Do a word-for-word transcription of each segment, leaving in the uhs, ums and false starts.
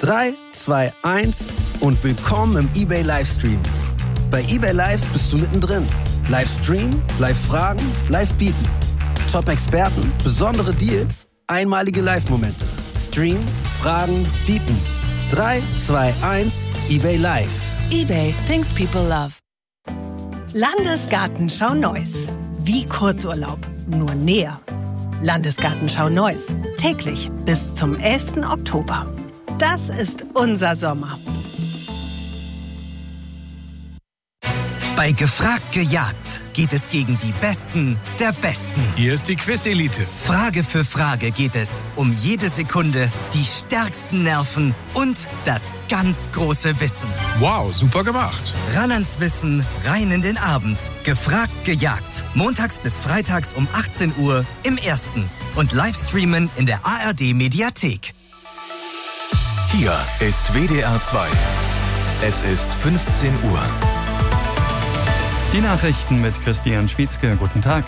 drei, zwei, eins und willkommen im eBay Livestream. Bei eBay Live bist du mittendrin. Livestream, Live-Fragen, Live-Bieten. Top-Experten, besondere Deals, einmalige Live-Momente. Stream, Fragen, Bieten. drei, zwei, eins, eBay Live. eBay, things people love. Landesgartenschau Neuss. Wie Kurzurlaub, nur näher. Landesgartenschau Neuss. Täglich bis zum elften Oktober. Das ist unser Sommer. Bei Gefragt gejagt geht es gegen die Besten der Besten. Hier ist die Quiz-Elite. Frage für Frage geht es um jede Sekunde, die stärksten Nerven und das ganz große Wissen. Wow, super gemacht. Ran ans Wissen, rein in den Abend. Gefragt gejagt. Montags bis freitags um achtzehn Uhr im Ersten. Und Livestreamen in der A R D-Mediathek. Hier ist W D R zwei. Es ist fünfzehn Uhr. Die Nachrichten mit Christian Schwietzke. Guten Tag.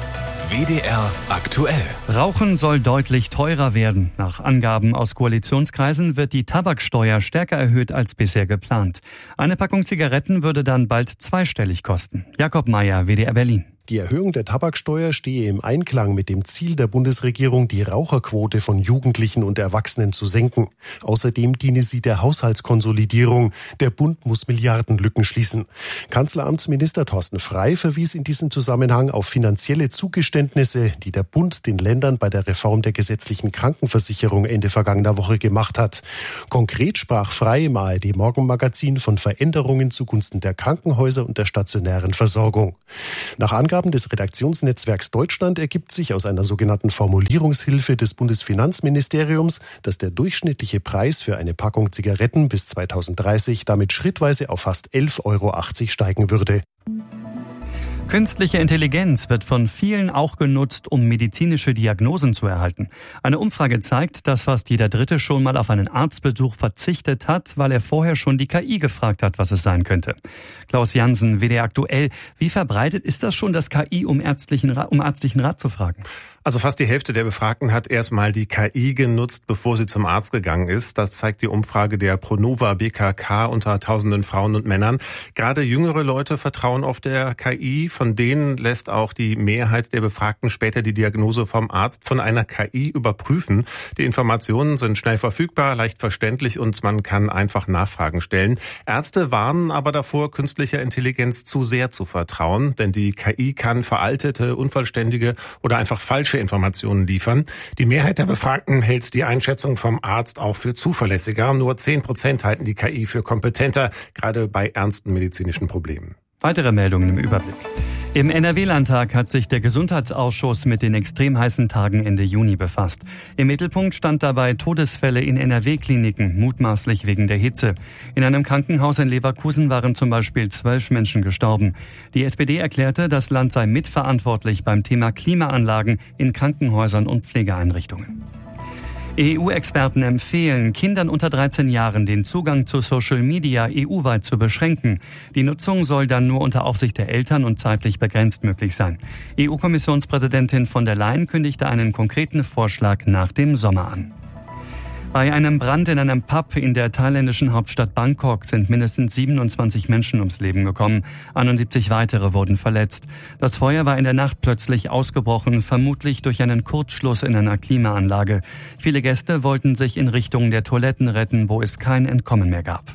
W D R aktuell. Rauchen soll deutlich teurer werden. Nach Angaben aus Koalitionskreisen wird die Tabaksteuer stärker erhöht als bisher geplant. Eine Packung Zigaretten würde dann bald zweistellig kosten. Jakob Mayer, W D R Berlin. Die Erhöhung der Tabaksteuer stehe im Einklang mit dem Ziel der Bundesregierung, die Raucherquote von Jugendlichen und Erwachsenen zu senken. Außerdem diene sie der Haushaltskonsolidierung. Der Bund muss Milliardenlücken schließen. Kanzleramtsminister Thorsten Frey verwies in diesem Zusammenhang auf finanzielle Zugeständnisse, die der Bund den Ländern bei der Reform der gesetzlichen Krankenversicherung Ende vergangener Woche gemacht hat. Konkret sprach Frey im A R D-Morgenmagazin von Veränderungen zugunsten der Krankenhäuser und der stationären Versorgung. Nach Angaben des Redaktionsnetzwerks Deutschland ergibt sich aus einer sogenannten Formulierungshilfe des Bundesfinanzministeriums, dass der durchschnittliche Preis für eine Packung Zigaretten bis zweitausenddreißig damit schrittweise auf fast elf Euro achtzig steigen würde. Künstliche Intelligenz wird von vielen auch genutzt, um medizinische Diagnosen zu erhalten. Eine Umfrage zeigt, dass fast jeder Dritte schon mal auf einen Arztbesuch verzichtet hat, weil er vorher schon die K I gefragt hat, was es sein könnte. Klaus Jansen, W D R aktuell. Wie verbreitet ist das schon, das K I, um ärztlichen, um ärztlichen Rat zu fragen? Also fast die Hälfte der Befragten hat erstmal die K I genutzt, bevor sie zum Arzt gegangen ist. Das zeigt die Umfrage der Pronova B K K unter tausenden Frauen und Männern. Gerade jüngere Leute vertrauen auf der K I. Von denen lässt auch die Mehrheit der Befragten später die Diagnose vom Arzt von einer K I überprüfen. Die Informationen sind schnell verfügbar, leicht verständlich und man kann einfach Nachfragen stellen. Ärzte warnen aber davor, künstlicher Intelligenz zu sehr zu vertrauen, denn die K I kann veraltete, unvollständige oder einfach falsche Informationen liefern. Die Mehrheit der Befragten hält die Einschätzung vom Arzt auch für zuverlässiger. Nur zehn Prozent halten die K I für kompetenter, gerade bei ernsten medizinischen Problemen. Weitere Meldungen im Überblick. Im N R W-Landtag hat sich der Gesundheitsausschuss mit den extrem heißen Tagen Ende Juni befasst. Im Mittelpunkt stand dabei Todesfälle in N R W-Kliniken, mutmaßlich wegen der Hitze. In einem Krankenhaus in Leverkusen waren zum Beispiel zwölf Menschen gestorben. Die S P D erklärte, das Land sei mitverantwortlich beim Thema Klimaanlagen in Krankenhäusern und Pflegeeinrichtungen. E U-Experten empfehlen, Kindern unter dreizehn Jahren den Zugang zu Social Media E U-weit zu beschränken. Die Nutzung soll dann nur unter Aufsicht der Eltern und zeitlich begrenzt möglich sein. E U-Kommissionspräsidentin von der Leyen kündigte einen konkreten Vorschlag nach dem Sommer an. Bei einem Brand in einem Pub in der thailändischen Hauptstadt Bangkok sind mindestens siebenundzwanzig Menschen ums Leben gekommen. einundsiebzig weitere wurden verletzt. Das Feuer war in der Nacht plötzlich ausgebrochen, vermutlich durch einen Kurzschluss in einer Klimaanlage. Viele Gäste wollten sich in Richtung der Toiletten retten, wo es kein Entkommen mehr gab.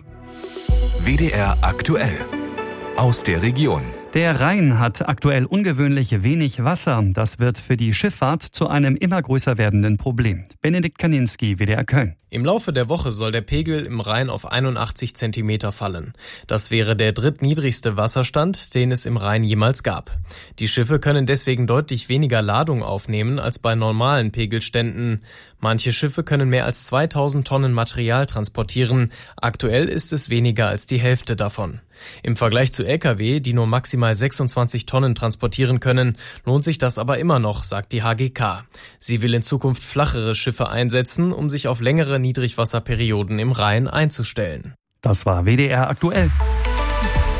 W D R aktuell. Aus der Region. Der Rhein hat aktuell ungewöhnlich wenig Wasser. Das wird für die Schifffahrt zu einem immer größer werdenden Problem. Benedikt Kaninski, W D R Köln. Im Laufe der Woche soll der Pegel im Rhein auf einundachtzig Zentimeter fallen. Das wäre der drittniedrigste Wasserstand, den es im Rhein jemals gab. Die Schiffe können deswegen deutlich weniger Ladung aufnehmen als bei normalen Pegelständen. Manche Schiffe können mehr als zweitausend Tonnen Material transportieren. Aktuell ist es weniger als die Hälfte davon. Im Vergleich zu L K W, die nur maximal sechsundzwanzig Tonnen transportieren können, lohnt sich das aber immer noch, sagt die H G K. Sie will in Zukunft flachere Schiffe einsetzen, um sich auf längere Niedrigwasserperioden im Rhein einzustellen. Das war W D R aktuell.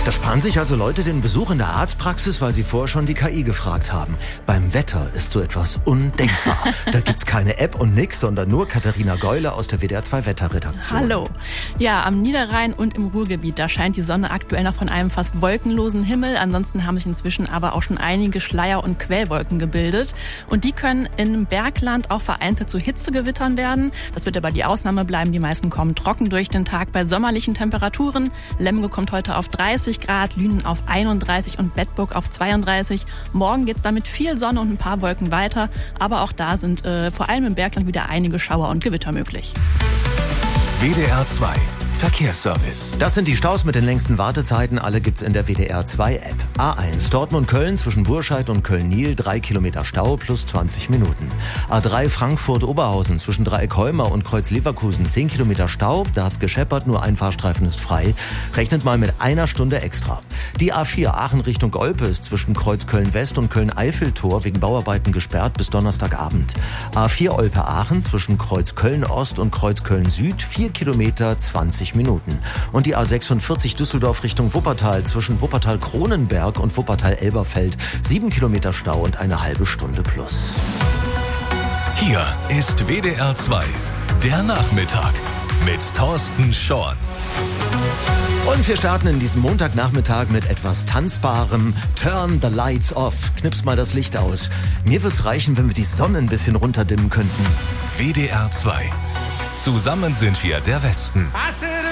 Da sparen sich also Leute den Besuch in der Arztpraxis, weil sie vorher schon die K I gefragt haben. Beim Wetter ist so etwas undenkbar. Da gibt's keine App und nix, sondern nur Katharina Geule aus der W D R zwei Wetterredaktion. Hallo. Ja, am Niederrhein und im Ruhrgebiet, da scheint die Sonne aktuell noch von einem fast wolkenlosen Himmel. Ansonsten haben sich inzwischen aber auch schon einige Schleier- und Quellwolken gebildet. Und die können im Bergland auch vereinzelt zu Hitzegewittern werden. Das wird aber die Ausnahme bleiben. Die meisten kommen trocken durch den Tag bei sommerlichen Temperaturen. Lemgo kommt heute auf dreißig Grad, Lünen auf einunddreißig und Bedburg auf zweiunddreißig. Morgen geht's dann mit viel Sonne und ein paar Wolken weiter. Aber auch da sind äh, vor allem im Bergland wieder einige Schauer und Gewitter möglich. W D R zwei Verkehrsservice. Das sind die Staus mit den längsten Wartezeiten. Alle gibt's in der W D R zwei App. A eins Dortmund-Köln zwischen Burscheid und Köln-Niel. Drei Kilometer Stau plus zwanzig Minuten. A drei Frankfurt-Oberhausen zwischen Dreieck-Holmer und Kreuz-Leverkusen. Zehn Kilometer Stau. Da hat's gescheppert. Nur ein Fahrstreifen ist frei. Rechnet mal mit einer Stunde extra. Die A vier Aachen Richtung Olpe ist zwischen Kreuz Köln-West und Köln-Eiffeltor wegen Bauarbeiten gesperrt bis Donnerstagabend. A vier Olpe-Aachen zwischen Kreuz Köln-Ost und Kreuz Köln-Süd. Vier Kilometer zwanzig Minuten. Und die A sechsundvierzig Düsseldorf Richtung Wuppertal zwischen Wuppertal-Kronenberg und Wuppertal-Elberfeld. Sieben Kilometer Stau und eine halbe Stunde plus. Hier ist W D R zwei, der Nachmittag mit Thorsten Schorn. Und wir starten in diesem Montagnachmittag mit etwas Tanzbarem. Turn the lights off. Knips mal das Licht aus. Mir wird's reichen, wenn wir die Sonne ein bisschen runterdimmen könnten. W D R zwei. Zusammen sind wir der Westen.